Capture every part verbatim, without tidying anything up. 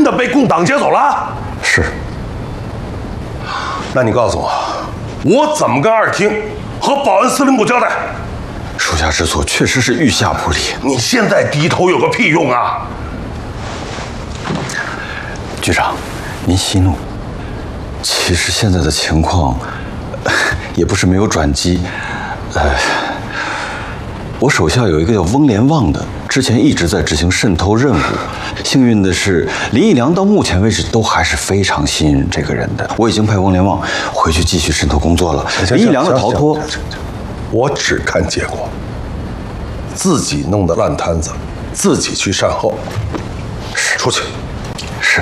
的被共党接走了？ 是。 那你告诉我，我怎么跟二厅和保安司令部交代？ 属下之错确实是御下不礼。 你现在低头有个屁用啊！ 局长，您息怒。其实现在的情况，也不是没有转机。呃，我手下有一个叫翁连旺的，之前一直在执行渗透任务。幸运的是，林义良到目前为止都还是非常信任这个人的。我已经派翁连旺回去继续渗透工作了。林义良的逃脱， 我只看结果。自己弄的烂摊子，自己去善后。 是， 出去。 是。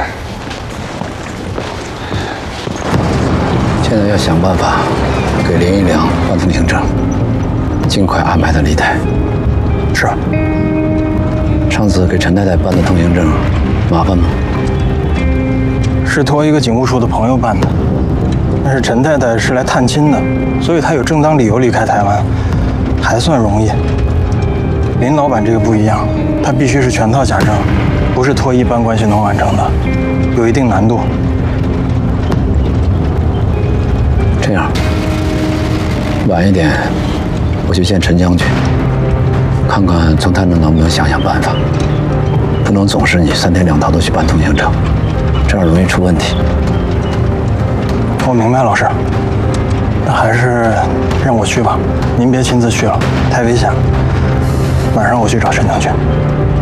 现在要想办法给林义良办通行证，尽快安排他离台。 是。 上次给陈太太办的通行证，麻烦吗？ 是托一个警务处的朋友办的，但是陈太太是来探亲的，所以她有正当理由离开台湾，还算容易。林老板这个不一样，他必须是全套假证，不是托一般关系能完成的，有一定难度。 这样，晚一点我去见陈将军，看看从他那能不能想想办法，不能总是你三天两头的去办通行证，这样容易出问题。 我明白，老师，那还是让我去吧，您别亲自去了，太危险了。晚上我去找陈将军。